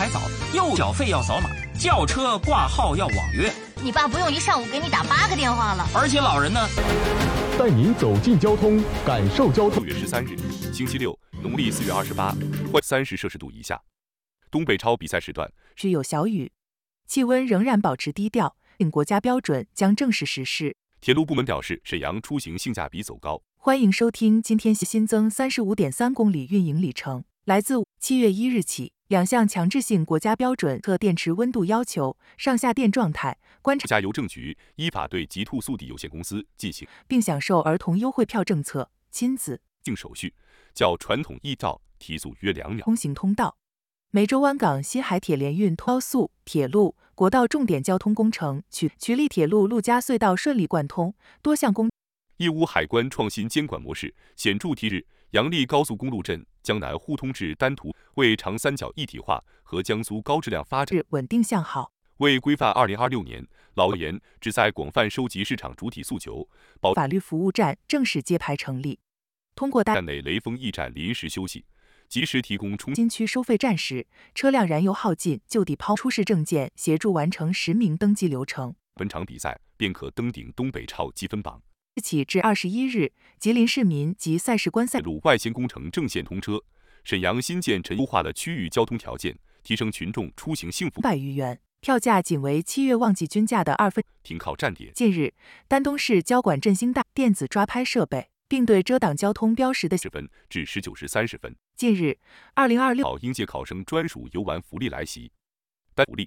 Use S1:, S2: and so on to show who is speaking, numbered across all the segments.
S1: 买早，右缴费要扫码，叫车挂号要网约。
S2: 你爸不用一上午给你打8个电话了。
S1: 而且老人呢，
S3: 带您走进交通，感受交通。
S4: 6月13日，星期六，农历4月28，或30摄氏度以下。东北超比赛时段
S5: 只有小雨，气温仍然保持低调，国家标准将正式实施。
S4: 铁路部门表示，沈阳出行性价比走高。
S5: 欢迎收听今天新增35.3公里运营里程，来自7月1日起，2项强制性国家标准测电池温度要求、上下电状态观察。
S4: 国家邮政局依法对极兔速递有限公司进行，
S5: 并享受儿童优惠票政策，亲子
S4: 进手续，较传统一照提速约2秒。
S5: 通行通道。梅州湾港西海铁联运高速、铁路、国道重点交通工程曲力铁路陆家隧道顺利贯通，多项工。
S4: 义乌海关创新监管模式显著提升，杨笠高速公路镇江南互通至丹徒，为长三角一体化和江苏高质量发展
S5: 稳定向好。
S4: 为规范2026年劳研，旨在广泛收集市场主体诉求，
S5: 法律服务站正式揭牌成立。通过
S4: 站内雷锋驿站临时休息，及时提供
S5: 新区收费站时，车辆燃油耗尽就地出示证件，协助完成实名登记流程。
S4: 本场比赛便可登顶东北超积分榜。
S5: 起至21日，吉林市民及赛事观赛
S4: 路外线工程正线通车，沈阳新建优化了区域交通条件，提升群众出行幸福。
S5: 100余元，票价仅为7月旺季均价的2分。
S4: 停靠站点。
S5: 近日，丹东市交管振兴大电子抓拍设备，并对遮挡交通标识的
S4: 10分至19时30分。
S5: 近日，2026
S4: 应届考生专属游玩福利来袭。单福利。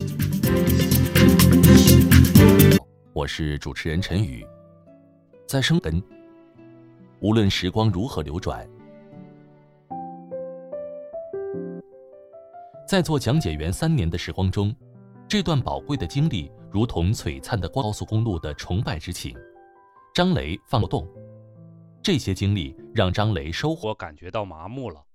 S6: 我是主持人陈宇。在生根，无论时光如何流转，在做讲解员3年的时光中，这段宝贵的经历如同璀璨的高速公路的崇拜之情。张雷放动，这些经历让张雷收获
S7: 我感觉到麻木了。